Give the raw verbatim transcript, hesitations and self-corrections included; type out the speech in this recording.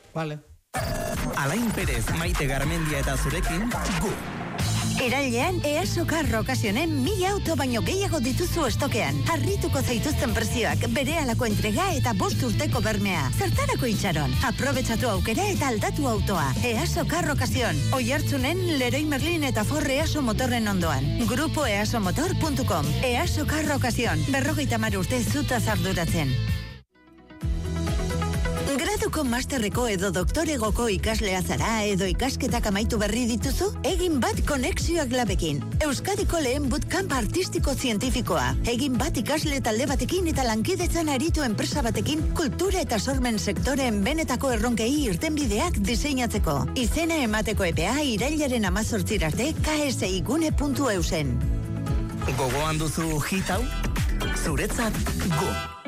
Vale. Alain Perez, Maite Garmendia eta zurekin, gu. Irailean, EASO Karro okasionen mila auto baino gehiago dituzu estokean. Harrituko zaituzten prezioak, berehalako entrega eta bost urteko bermea. Zertarako itxaron? Aprobetxatu aukera eta aldatu autoa. EASO Karro okazion. Oihartzunen, Leroy Merlin eta Ford EASO motorren ondoan. Grupo easomotor puntu com. EASO Karro okazion. Berrogeita mar urte zutaz arduratzen. Graduko masterreko edo doktoregoko ikaslea zara edo ikasketak amaitu berri dituzu? Egin bat konexioak labekin. Euskadiko lehen bootcamp artistiko zientifikoa. Egin bat ikasle talde batekin eta lankidetzan aritu enpresa batekin kultura eta sormen sektoreen benetako erronkei irtenbideak diseinatzeko. Izena emateko epea irailaren amazortzira arte k s i gune puntu eusen. Gogoan duzu hit hau? Zuretzat, go.